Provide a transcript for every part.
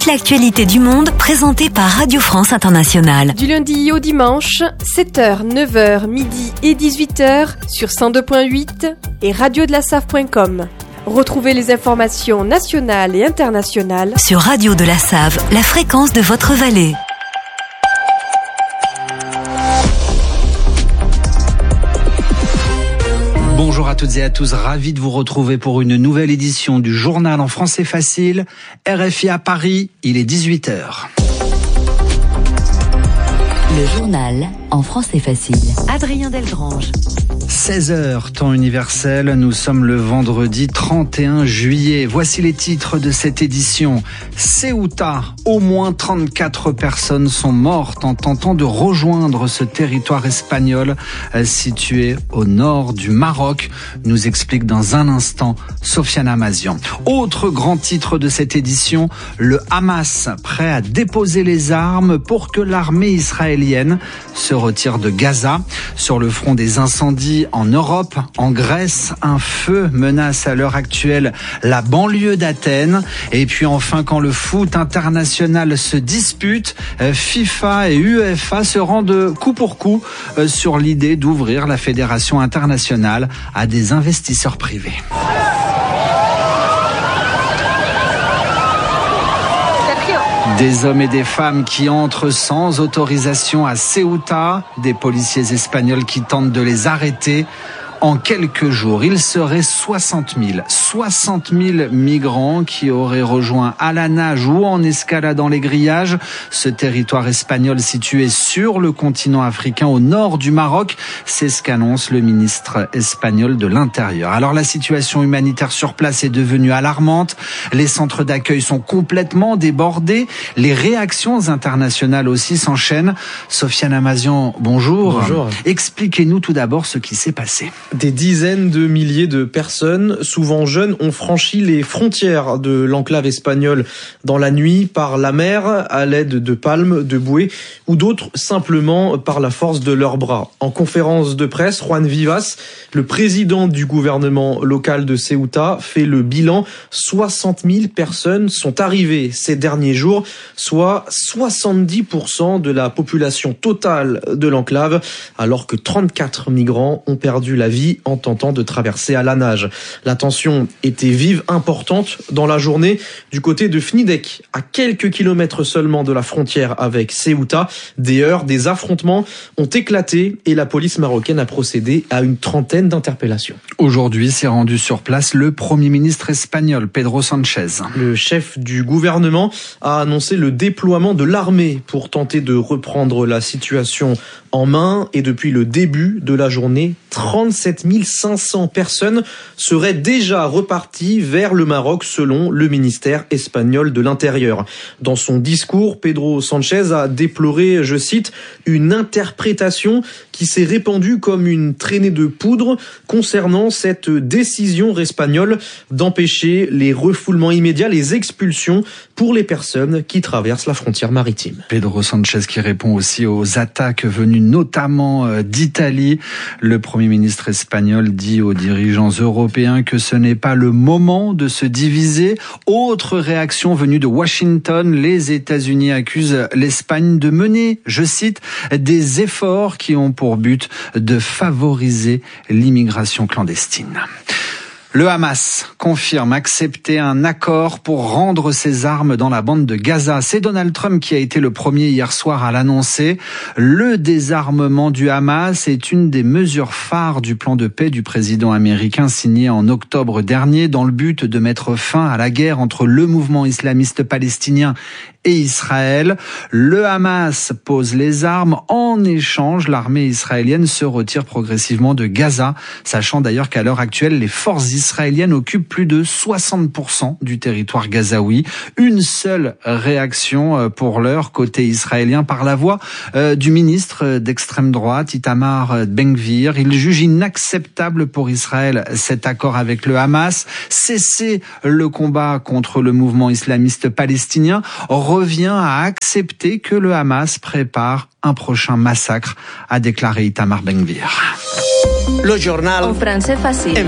l'actualité du monde présentée par Radio France Internationale. Du lundi au dimanche, 7h, 9h, midi et 18h sur 102.8 et radiodelaSave.com. Retrouvez les informations nationales et internationales sur Radio de la Save, la fréquence de votre vallée. Bonjour à toutes et à tous, ravi de vous retrouver pour une nouvelle édition du journal en français facile. RFI à Paris, il est 18h. Le journal en français facile. Adrien Delgrange. 16h, temps universel, nous sommes le vendredi 31 juillet. Voici les titres de cette édition. Ceuta, au moins 34 personnes sont mortes en tentant de rejoindre ce territoire espagnol situé au nord du Maroc, nous explique dans un instant Sofiane Amazian. Autre grand titre de cette édition, le Hamas prêt à déposer les armes pour que l'armée israélienne se retire de Gaza. Sur le front des incendies en Europe, en Grèce, un feu menace à l'heure actuelle la banlieue d'Athènes. Et puis enfin, quand le foot international se dispute, FIFA et UEFA se rendent coup pour coup sur l'idée d'ouvrir la fédération internationale à des investisseurs privés. Des hommes et des femmes qui entrent sans autorisation à Ceuta, des policiers espagnols qui tentent de les arrêter. En quelques jours, il serait 60 000 migrants qui auraient rejoint à la nage ou en escaladant les grillages ce territoire espagnol situé sur le continent africain au nord du Maroc. C'est ce qu'annonce le ministre espagnol de l'Intérieur. Alors la situation humanitaire sur place est devenue alarmante. Les centres d'accueil sont complètement débordés. Les réactions internationales aussi s'enchaînent. Sofiane Amazian, bonjour. Bonjour. Expliquez-nous tout d'abord ce qui s'est passé. Des dizaines de milliers de personnes, souvent jeunes, ont franchi les frontières de l'enclave espagnole dans la nuit par la mer à l'aide de palmes, de bouées ou d'autres simplement par la force de leurs bras. En conférence de presse, Juan Vivas, le président du gouvernement local de Ceuta, fait le bilan. 60 000 personnes sont arrivées ces derniers jours, soit 70% de la population totale de l'enclave, alors que 34 migrants ont perdu la vie en tentant de traverser à la nage. La tension était vive, importante dans la journée du côté de Fnidek, à quelques kilomètres seulement de la frontière avec Ceuta. Des heurts, des affrontements ont éclaté et la police marocaine a procédé à une trentaine d'interpellations. Aujourd'hui, s'est rendu sur place le Premier ministre espagnol, Pedro Sánchez. Le chef du gouvernement a annoncé le déploiement de l'armée pour tenter de reprendre la situation en main et depuis le début de la journée, 37 500 personnes seraient déjà reparties vers le Maroc selon le ministère espagnol de l'Intérieur. Dans son discours, Pedro Sánchez a déploré, je cite, une interprétation qui s'est répandue comme une traînée de poudre concernant cette décision espagnole d'empêcher les refoulements immédiats, les expulsions pour les personnes qui traversent la frontière maritime. Pedro Sánchez qui répond aussi aux attaques venues notamment d'Italie. Le Premier ministre espagnol dit aux dirigeants européens que ce n'est pas le moment de se diviser. Autre réaction venue de Washington, les États-Unis accusent l'Espagne de mener, je cite, des efforts qui ont pour but de favoriser l'immigration clandestine. Le Hamas confirme accepter un accord pour rendre ses armes dans la bande de Gaza. C'est Donald Trump qui a été le premier hier soir à l'annoncer. Le désarmement du Hamas est une des mesures phares du plan de paix du président américain signé en octobre dernier dans le but de mettre fin à la guerre entre le mouvement islamiste palestinien et Israël. Le Hamas pose les armes. En échange, l'armée israélienne se retire progressivement de Gaza, sachant d'ailleurs qu'à l'heure actuelle, les forces israéliennes occupent plus de 60% du territoire gazaoui. Une seule réaction pour l'heure côté israélien par la voix du ministre d'extrême droite, Itamar Ben-Gvir. Il juge inacceptable pour Israël cet accord avec le Hamas. Cesser le combat contre le mouvement islamiste palestinien, revient à accepter que le Hamas prépare un prochain massacre, a déclaré Itamar Ben-Gvir. Le journal en français facile.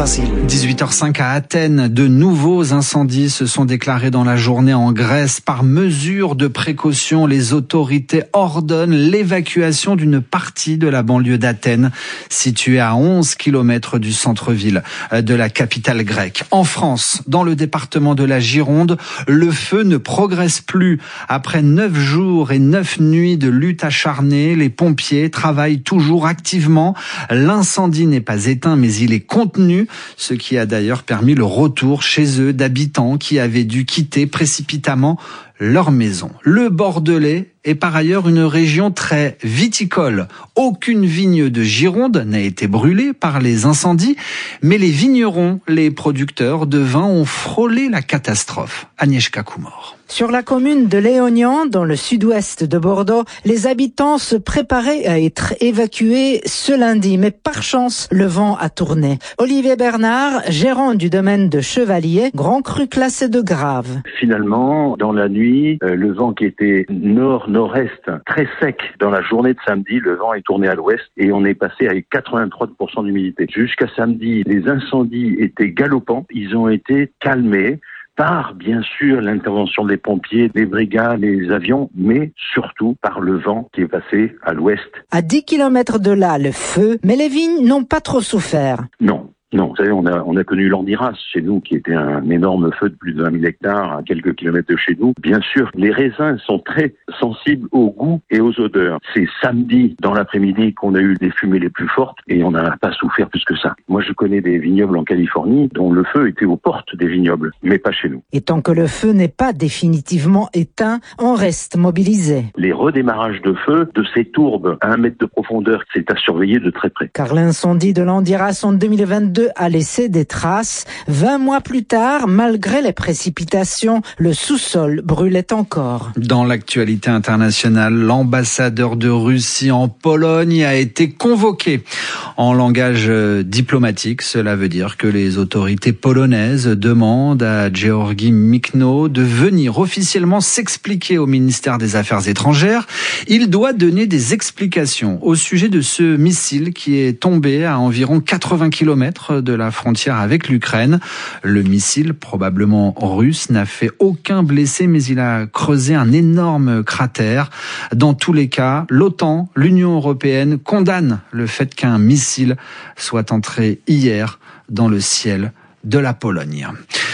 18h05 à Athènes, de nouveaux incendies se sont déclarés dans la journée en Grèce. Par mesure de précaution, les autorités ordonnent l'évacuation d'une partie de la banlieue d'Athènes, située à 11 km du centre-ville de la capitale grecque. En France, dans le département de la Gironde, le feu ne progresse plus. Après 9 jours et 9 nuits de lutte acharnée, les pompiers travaillent toujours activement. L'incendie n'est pas éteint, mais il est contenu, ce qui a d'ailleurs permis le retour chez eux d'habitants qui avaient dû quitter précipitamment leur maison. Le Bordelais est par ailleurs une région très viticole. Aucune vigne de Gironde n'a été brûlée par les incendies, mais les vignerons, les producteurs de vin ont frôlé la catastrophe. Agnieszka Kumor. Sur la commune de Léognan, dans le sud-ouest de Bordeaux, les habitants se préparaient à être évacués ce lundi, mais par chance, le vent a tourné. Olivier Bernard, gérant du domaine de Chevalier, Grand Cru classé de grave. Finalement, dans la nuit, le vent qui était nord-nord-est, très sec, dans la journée de samedi, le vent est tourné à l'ouest et on est passé à 83% d'humidité. Jusqu'à samedi, les incendies étaient galopants, ils ont été calmés par, bien sûr, l'intervention des pompiers, des brigades, des avions, mais surtout par le vent qui est passé à l'ouest. À 10 km de là, le feu, mais les vignes n'ont pas trop souffert. Non, vous savez, on a connu l'Andiras chez nous, qui était un énorme feu de plus de 20 000 hectares à quelques kilomètres de chez nous. Bien sûr, les raisins sont très sensibles au goût et aux odeurs. C'est samedi, dans l'après-midi, qu'on a eu les fumées les plus fortes et on n'a pas souffert plus que ça. Moi, je connais des vignobles en Californie dont le feu était aux portes des vignobles, mais pas chez nous. Et tant que le feu n'est pas définitivement éteint, on reste mobilisé. Les redémarrages de feu de ces tourbes à 1 mètre de profondeur, c'est à surveiller de très près. Car l'incendie de l'Andiras en 2022 a laissé des traces. 20 mois plus tard, malgré les précipitations, le sous-sol brûlait encore. Dans l'actualité internationale, l'ambassadeur de Russie en Pologne a été convoqué. En langage diplomatique, cela veut dire que les autorités polonaises demandent à Georgi Mikno de venir officiellement s'expliquer au ministère des Affaires étrangères. Il doit donner des explications au sujet de ce missile qui est tombé à environ 80 km de la frontière avec l'Ukraine. Le missile, probablement russe, n'a fait aucun blessé, mais il a creusé un énorme cratère. Dans tous les cas, l'OTAN, l'Union européenne condamne le fait qu'un missile soit entré hier dans le ciel de la Pologne.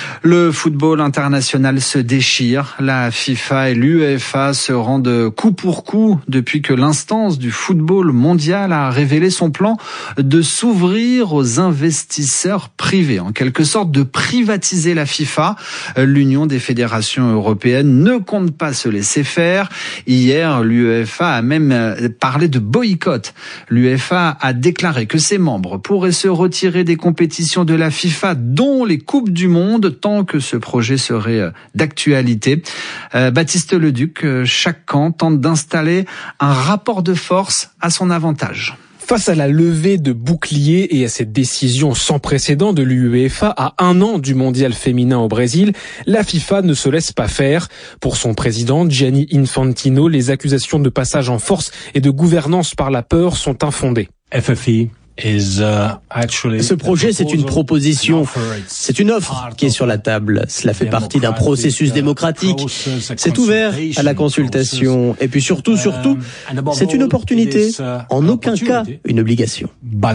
Le football international se déchire. La FIFA et l'UEFA se rendent coup pour coup depuis que l'instance du football mondial a révélé son plan de s'ouvrir aux investisseurs privés, en quelque sorte de privatiser la FIFA. L'Union des fédérations européennes ne compte pas se laisser faire. Hier, l'UEFA a même parlé de boycott. L'UEFA a déclaré que ses membres pourraient se retirer des compétitions de la FIFA, dont les Coupes du Monde, tant que ce projet serait d'actualité. Baptiste Leduc, chaque camp tente d'installer un rapport de force à son avantage. Face à la levée de boucliers et à cette décision sans précédent de l'UEFA à 1 an du mondial féminin au Brésil, la FIFA ne se laisse pas faire. Pour son président, Gianni Infantino, les accusations de passage en force et de gouvernance par la peur sont infondées. Ce projet, c'est une proposition, c'est une offre qui est sur la table. Cela fait partie d'un processus démocratique. C'est ouvert à la consultation. Et puis surtout, c'est une opportunité. En aucun cas, une obligation.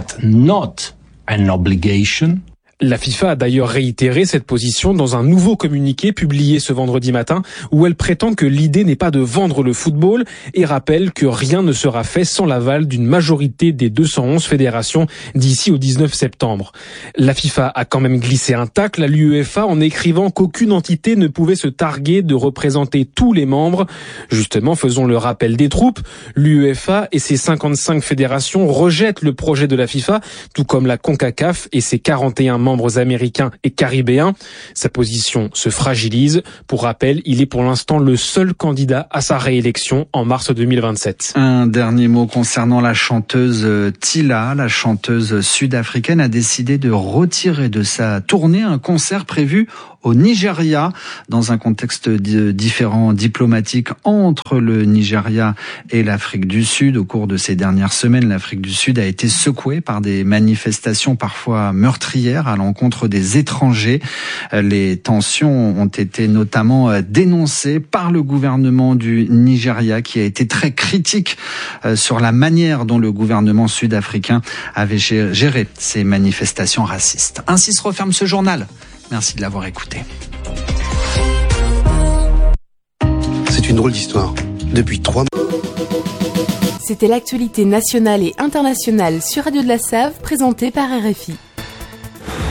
La FIFA a d'ailleurs réitéré cette position dans un nouveau communiqué publié ce vendredi matin où elle prétend que l'idée n'est pas de vendre le football et rappelle que rien ne sera fait sans l'aval d'une majorité des 211 fédérations d'ici au 19 septembre. La FIFA a quand même glissé un tacle à l'UEFA en écrivant qu'aucune entité ne pouvait se targuer de représenter tous les membres. Justement, faisons le rappel des troupes. L'UEFA et ses 55 fédérations rejettent le projet de la FIFA, tout comme la CONCACAF et ses 41 membres américains et caribéens. Sa position se fragilise. Pour rappel, il est pour l'instant le seul candidat à sa réélection en mars 2027. Un dernier mot concernant la chanteuse Tila. La chanteuse sud-africaine a décidé de retirer de sa tournée un concert prévu au Nigeria, dans un contexte différent diplomatique entre le Nigeria et l'Afrique du Sud. Au cours de ces dernières semaines, l'Afrique du Sud a été secouée par des manifestations parfois meurtrières à l'encontre des étrangers. Les tensions ont été notamment dénoncées par le gouvernement du Nigeria, qui a été très critique sur la manière dont le gouvernement sud-africain avait géré ces manifestations racistes. Ainsi se referme ce journal. Merci de l'avoir écouté. C'est une drôle d'histoire. Depuis 3 mois. C'était l'actualité nationale et internationale sur Radio de la Save, présentée par RFI.